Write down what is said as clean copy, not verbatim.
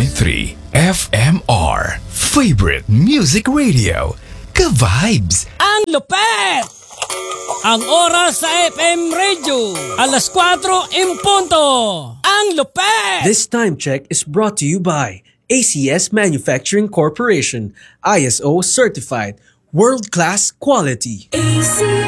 FMR Favorite Music Radio. Ka-vibes! Ang lupet! Ang oras sa FM Radio, alas 4 en punto. Ang lupet! This time check is brought to you by ACS Manufacturing Corporation, ISO certified, world-class quality.